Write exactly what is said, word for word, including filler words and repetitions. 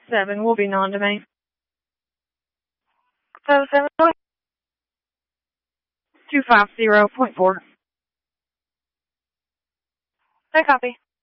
seven will be non-domain. seven seven two five zero point four. I copy.